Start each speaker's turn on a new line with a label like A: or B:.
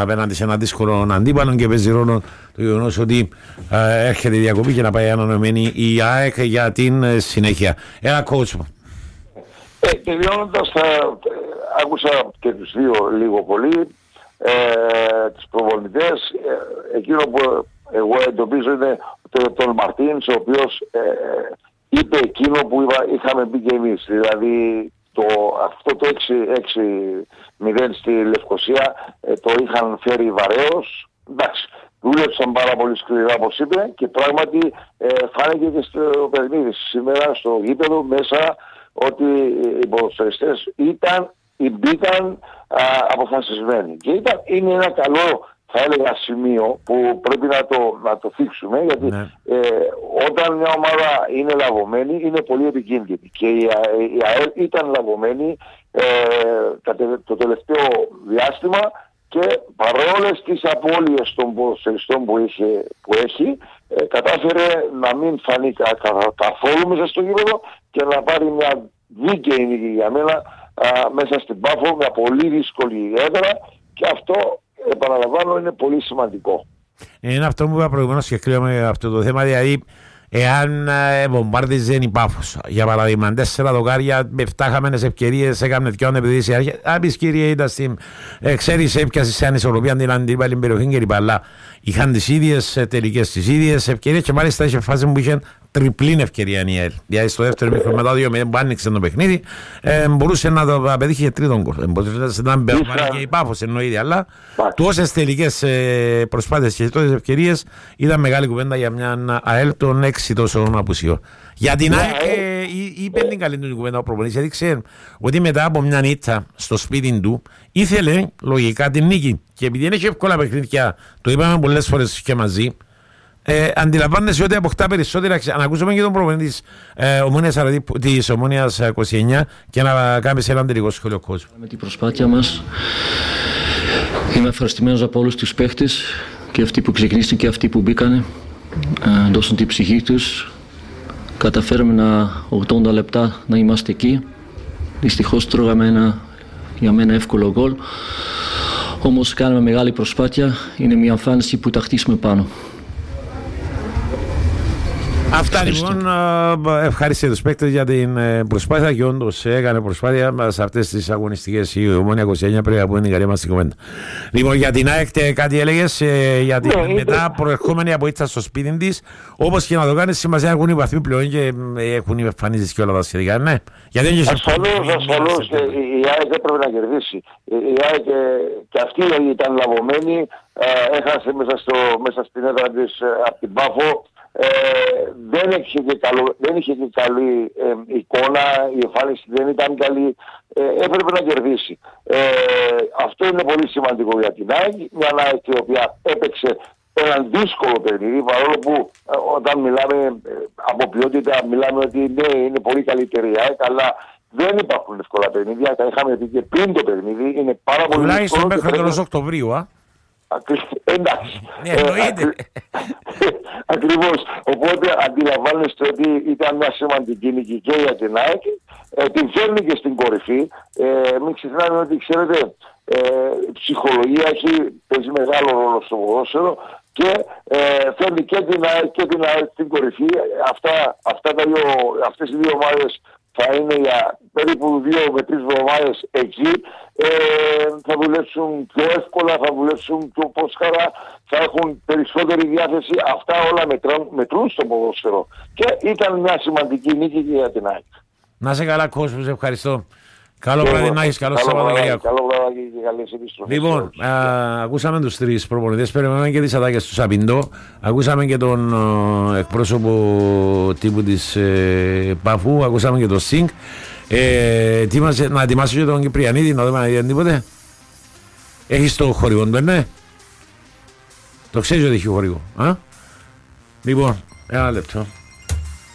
A: απέναντι σε ένα δύσκολο αντίπαλο και παίζει ρόλο το γεγονός ότι έρχεται η διακοπή και να πάει ανανεωμένη η ΑΕΚ για την συνέχεια. Ένα κότσο.
B: Τελειώνοντας, άκουσα και τους δύο λίγο πολύ, τους προπονητές. Εκείνο που εγώ εντοπίζω είναι τον Μαρτίνς, ο οποίος είπε εκείνο που είχαμε πει και εμείς. Δηλαδή αυτό το 6-0 στη Λευκοσία το είχαν φέρει βαρέως. Εντάξει, δούλεψαν πάρα πολύ σκληρά όπως είπε και πράγματι φάνηκε και στο παιχνίδι σήμερα στο γήπεδο μέσα ότι οι ποδοσφαιριστές μπήκαν αποφασισμένοι. Και είναι ένα καλό, θα έλεγα, σημείο που πρέπει να το θίξουμε, γιατί όταν μια ομάδα είναι λαβωμένη είναι πολύ επικίνδυνη. Και η ΑΕΛ ήταν λαβωμένη το τελευταίο διάστημα και παρόλες τις απώλειες των ποδοσφαιριστών που έχει, κατάφερε να μην φανεί καθόλου μέσα στο γήπεδο και να πάρει μια δίκαιη νίκη για μένα μέσα στην Πάφο, μια πολύ δύσκολη έδρα, και αυτό, επαναλαμβάνω, είναι πολύ σημαντικό.
A: Είναι αυτό που είπα προηγουμένως και κλείω αυτό το θέμα, δηλαδή εάν βομβάρδιζε η Πάφος, για παράδειγμα 4 δοκάρια με 7 χαμένες ευκαιρίες, έκαμε 2 ανεπιδίσεις αρχές, αν πεις κύριε ήταν στην, ξέρεις, έπιασε σε ανισορροπία την αντίπαλη περιοχή και λοιπά, αλλά είχαν τις ίδιες τελικές, τις ίδιες ευκαιρίες και μάλιστα είχε φάση που είχε τριπλήν ευκαιρία η ΕΛ. Δηλαδή στο δεύτερο μήχρονο μετά 2-0 που άνοιξε το παιχνίδι, μπορούσε να το πετύχει και τρίτον γκολ. Μπορούσε να μπει και η Πάφος εννοείται, αλλά τόσες τελικές προσπάθειες και τόσες ευκαιρίες ήταν μεγάλη κουβέντα για μια ΑΕΛ των 6 τόσων απουσιών. Για την ΑΕΚ είπε την καλή του κουβέντα ο προπονητής, γιατί ξέρουν ότι μετά από μια νύχτα στο σπίτι του ήθελε λογικά την νίκη. Και επειδή είναι εύκολα παιχνίδια, το είπαμε πολλές φορές και μαζί, αντιλαμβάνεσαι ότι αποκτά περισσότερα. Να ακούσουμε και τον προπονητή της Ομόνοιας 29 και να κάνεις έναν τελικό σχόλιο κόσμο.
C: Με την προσπάθεια μας είμαι ευχαριστημένος από όλους τους παίχτες, και αυτοί που ξεκινήσαν και αυτοί που μπήκανε, δώσαν την ψυχή τους. Καταφέραμε 80 λεπτά να είμαστε εκεί. Δυστυχώς τρώγαμε για μένα εύκολο γκολ. Όμως κάναμε μεγάλη προσπάθεια. Είναι μια εμφάνιση που τα χτίσουμε πάνω.
A: Αυτά λοιπόν, ευχαριστώ τους παίκτες για την προσπάθεια και όντως έκανε προσπάθεια σε αυτές τις αγωνιστικές. Η Ομόνια 29 πρέπει να πούμε την καλή μας την κουβέντα. Λοιπόν, για την ΑΕΚ κάτι έλεγες, για την μετά προερχόμενη από ήττα στο σπίτι της, όπως και να το κάνεις, σημασία έχουν οι βαθμοί πλέον και έχουν εμφανίσεις και όλα τα σχετικά, ναι.
B: Ασφαλώς η ΑΕΚ έπρεπε να κερδίσει. Η ΑΕΚ και αυτή ήταν λαβωμένη, έχασε μέσα στην έδρα της από την Πάφο. Δεν είχε και καλή εικόνα, η εμφάνιση δεν ήταν καλή, έπρεπε να κερδίσει. Αυτό είναι πολύ σημαντικό για την ΑΕΚ, μια ΑΕΚ η οποία έπαιξε έναν δύσκολο παιχνίδι, παρόλο που όταν μιλάμε από ποιότητα μιλάμε ότι ναι, είναι πολύ καλύτερη η ΑΕΚ, αλλά δεν υπάρχουν εύκολα παιχνίδια, τα είχαμε πει και πριν το παιχνίδι, είναι πάρα πολύ δύσκολο.
A: Τουλάχιστον μέχρι τέλος Οκτωβρίου,
B: εντάξει. Ακριβώς. Οπότε αντιλαμβάνεστε ότι ήταν μια σημαντική νίκη και για την ΑΕΚ. Την φέρνει και στην κορυφή. Μην ξεχνάμε ότι, ξέρετε, η ψυχολογία παίζει μεγάλο ρόλο στο ποδόσφαιρο και φέρνει και την ΑΕΚ στην κορυφή. Αυτές οι δύο ομάδες θα είναι για περίπου 2 με 3 εβδομάδες εκεί. Θα δουλέψουν πιο εύκολα, θα δουλέψουν πιο πόσχαρα, θα έχουν περισσότερη διάθεση. Αυτά όλα μετρούν στο ποδόσφαιρο. Και ήταν μια σημαντική νίκη και για την ΑΕΚ.
A: Να σε καλά, Κόσμο, σε ευχαριστώ. Καλό βράδυ να έχεις, καλό Σαββατοκύριακο.
B: Καλό βράδυ και καλές επιστροφές.
A: Λοιπόν, ακούσαμε τους 3 προπονητές, περιμέναμε και τις ατάκες του Σαπιντό, ακούσαμε και τον εκπρόσωπο τύπου της Παφού, ακούσαμε και τον Σινκ. Να ετοιμάσεις και τον Κυπριανίδη, να δούμε να δει τίποτε. Έχεις το χορηγό του, ναι. Το ξέρεις ότι έχει χορηγό. Λοιπόν, ένα λεπτό.